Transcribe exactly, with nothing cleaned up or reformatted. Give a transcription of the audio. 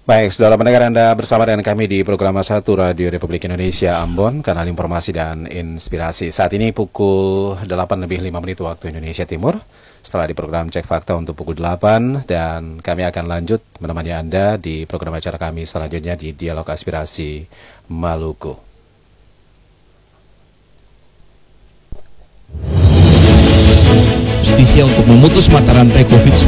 Baik, saudara pendengar, Anda bersama dengan kami di program satu Radio Republik Indonesia Ambon, kanal informasi dan inspirasi. Saat ini pukul delapan lebih lima menit waktu Indonesia Timur. Setelah di program Cek Fakta untuk pukul delapan, dan kami akan lanjut menemani Anda di program acara kami selanjutnya di Dialog Aspirasi Maluku. Justisia untuk memutus mata rantai covid sembilan belas